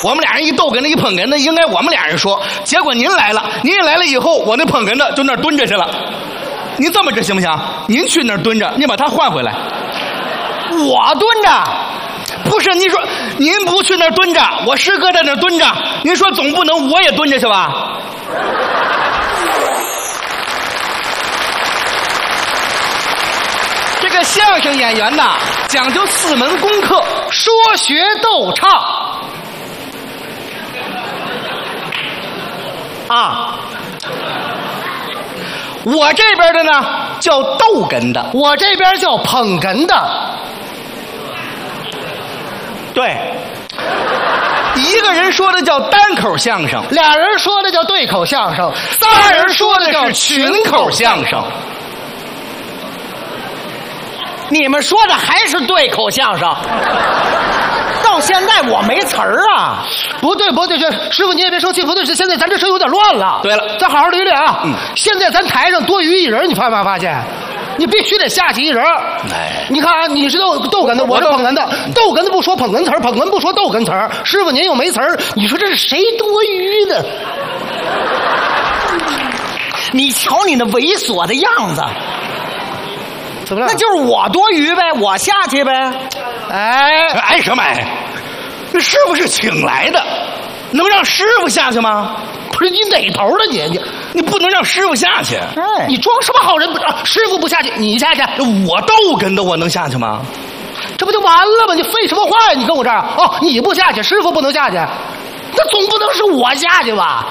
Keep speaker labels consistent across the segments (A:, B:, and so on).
A: 我们俩人一逗哏的，一捧哏的，应该我们俩人说。结果您来了，您一来了以后，我那捧哏的就那儿蹲着去了。您这么着行不行？您去那儿蹲着，您把他换回来。
B: 我蹲着。
A: 不是，您说您不去那儿蹲着，我师哥在那儿蹲着，您说总不能我也蹲着去吧？这个相声演员呐，讲究4门功课：
B: 说学逗唱。啊，
A: 我这边的呢叫逗哏的，
B: 我这边叫捧哏的。对，
A: 一个人说的叫单口相声，
B: 俩人说的叫对口相声，3人说的叫群口相声。你们说的还是对口相声？到现在我没词儿啊！不对，这师傅你也别生气，不对，是现在咱这事有点乱了。
A: 对了，
B: 咱好好捋捋啊！现在咱台上多余一人，你发没发现？你必须得下去一人。你看啊，你是逗哏的，我是捧哏的。逗哏的不说捧哏词儿，捧哏不说逗哏词儿。师傅您又没词儿，你说这是谁多余的？你瞧你那猥琐的样子，怎么了？那就是我多余呗，我下去呗。
A: 哎什么哎？这师傅是请来的，能让师傅下去吗？
B: 不是你哪头的
A: 你不能让师傅下去。
B: 你装什么好人？师傅不下去，你下去。
A: 我逗哏的，我能下去吗？
B: 这不就完了吗？你废什么话呀？你跟我这儿哦，你不下去，师傅不能下去，那总不能是我下去吧？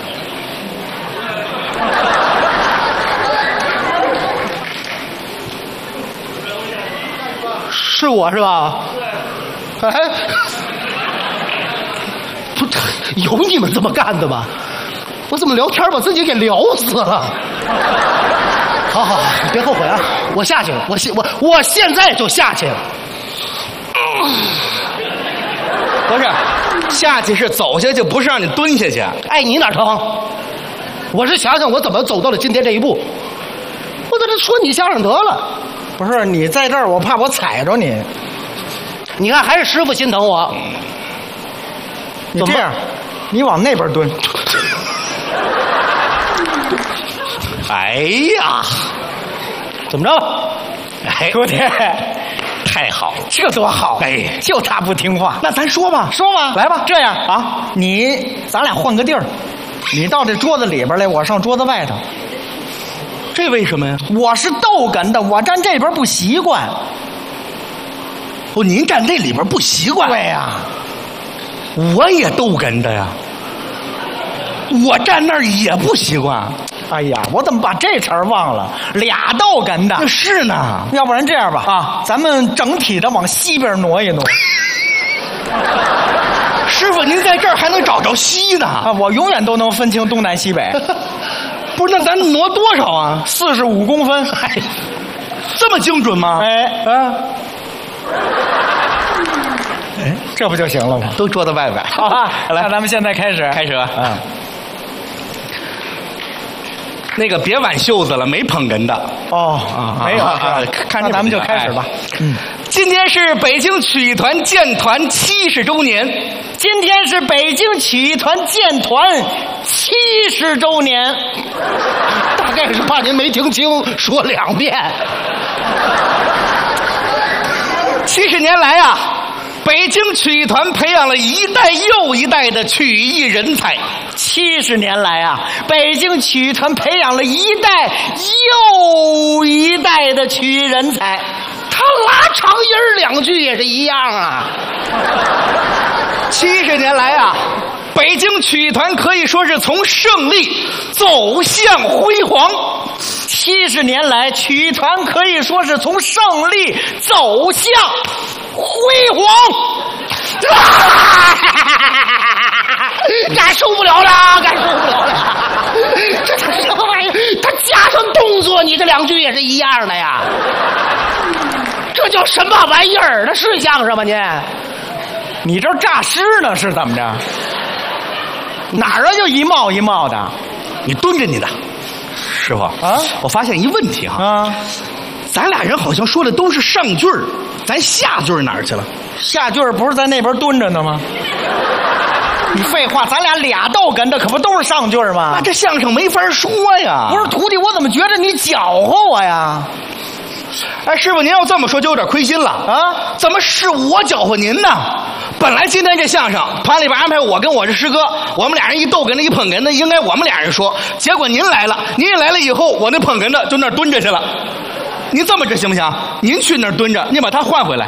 B: 是我是吧？哎，不，有你们这么干的吗？我怎么聊天把自己给聊死了？好，别后悔啊！我下去了，我现在就下去了。
A: 不是，下去是走下去，不是让你蹲下去。
B: 哎，你哪成？我是想想我怎么走到了今天这一步。我在这说你相声得了。不是你在这儿，我怕我踩着你。你看，还是师傅心疼我。你这样，你往那边蹲。
A: 哎呀，
B: 怎么着？
A: 哎，
B: 徒弟，
A: 太好，
B: 这多好！
A: 哎，
B: 就他不听话。
A: 那咱说吧，
B: 来吧。这样啊，咱俩换个地儿，你到这桌子里边来，我上桌子外头。
A: 这为什么呀？
B: 我是逗哏的，我站这边不习惯。
A: 哦，您站这里边不习惯？
B: 对呀，
A: 我也逗哏的呀，我站那儿也不习惯。
B: 哎呀，我怎么把这词儿忘了？俩逗哏的。
A: 是呢。
B: 要不然这样吧，啊，咱们整体的往西边挪一挪。
A: 师傅，您在这儿还能找着西呢？
B: 啊，我永远都能分清东南西北。
A: 不是，那咱挪多少啊
B: ？45公分。
A: 哎，这么精准吗？
B: 哎，这不就行了吗？
A: 都桌子外边。
B: 好吧，来，那咱们现在开始
A: 吧。那个别挽袖子了，没捧哏的。
B: 没有啊。看咱们就开始吧。
A: 今天是北京曲艺团建团70周年。
B: 今天是北京曲艺团建团70周年。大概是怕您没听清，说2遍。
A: 70年来啊，北京曲艺团培养了一代又一代的曲艺人才。
B: 70年来啊，北京曲艺团培养了一代又一代的曲艺人才。他拉长音2句也是一样啊。
A: 70年来啊，北京曲艺团可以说是从胜利走向辉煌。
B: 70年来，曲艺团可以说是从胜利走向辉煌。感受不了了。这什么玩意儿？他加上动作，你这2句也是一样的呀。这叫什么玩意儿？那是相声吗您？你这诈尸呢是怎么着？哪儿啊？就一冒一冒的。
A: 你蹲着你的，师傅啊！我发现一问题哈咱俩人好像说的都是上句儿，咱下句儿哪儿去了？
B: 下句儿不是在那边蹲着呢吗？ 你废话，咱俩逗哏的，可不都是上句吗？
A: 那这相声没法说呀。
B: 不是徒弟，我怎么觉着你搅和我呀？
A: 哎，师傅，您要这么说就有点亏心了
B: 啊！
A: 怎么是我搅和您呢？本来今天这相声团里边安排我跟我这师哥，我们俩人一逗哏的一捧哏的，应该我们俩人说。结果您来了，您一来了以后，我那捧哏的就那儿蹲着去了。您这么着行不行？您去那儿蹲着，您把他换回来。